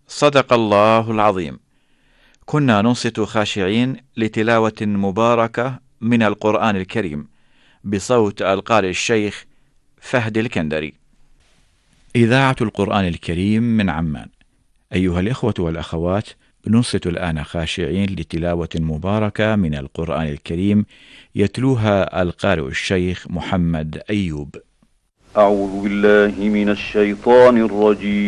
صدق الله العظيم. كنا ننصت خاشعين لتلاوة مباركة من القرآن الكريم بصوت القارئ الشيخ فهد الكندري. إذاعة القرآن الكريم من عمان. أيها الإخوة والأخوات، ننصت الآن خاشعين لتلاوة مباركة من القرآن الكريم يتلوها القارئ الشيخ محمد أيوب. أعوذ بالله من الشيطان الرجيم.